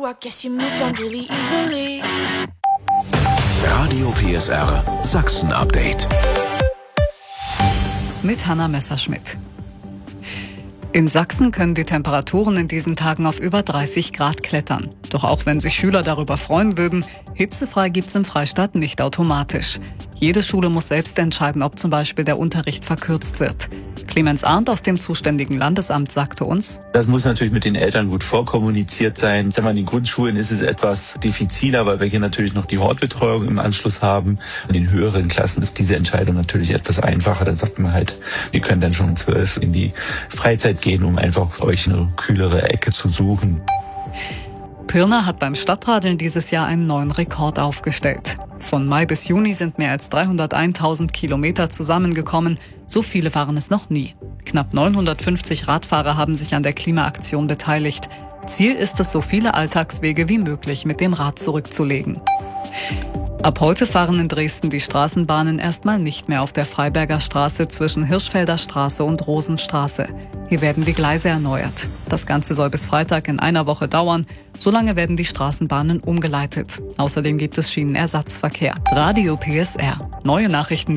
I guess you moved on really easily. Radio PSR Sachsen-Update. Mit Hanna Messerschmidt. In Sachsen können die Temperaturen in diesen Tagen auf über 30 Grad klettern. Doch auch wenn sich Schüler darüber freuen würden, hitzefrei gibt's im Freistaat nicht automatisch. Jede Schule muss selbst entscheiden, ob zum Beispiel der Unterricht verkürzt wird. Clemens Arndt aus dem zuständigen Landesamt sagte uns: Das muss natürlich mit den Eltern gut vorkommuniziert sein. In den Grundschulen ist es etwas diffiziler, weil wir hier natürlich noch die Hortbetreuung im Anschluss haben. In den höheren Klassen ist diese Entscheidung natürlich etwas einfacher. Da sagt man halt, wir können dann schon um 12 in die Freizeit gehen, um einfach für euch eine kühlere Ecke zu suchen. Pirna hat beim Stadtradeln dieses Jahr einen neuen Rekord aufgestellt. Von Mai bis Juni sind mehr als 301.000 Kilometer zusammengekommen. So viele waren es noch nie. Knapp 950 Radfahrer haben sich an der Klimaaktion beteiligt. Ziel ist es, so viele Alltagswege wie möglich mit dem Rad zurückzulegen. Ab heute fahren in Dresden die Straßenbahnen erstmal nicht mehr auf der Freiberger Straße zwischen Hirschfelder Straße und Rosenstraße. Hier werden die Gleise erneuert. Das Ganze soll bis Freitag in einer Woche dauern. Solange werden die Straßenbahnen umgeleitet. Außerdem gibt es Schienenersatzverkehr. Radio PSR. Neue Nachrichten